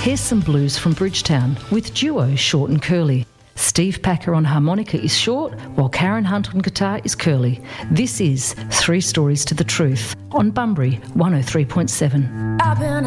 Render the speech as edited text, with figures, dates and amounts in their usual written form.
Here's some blues from Bridgetown with duo Short and Curly. Steve Packer on harmonica is short, while Karen Hunt on guitar is curly. This is 3 Stories to the Truth on Bunbury 103.7.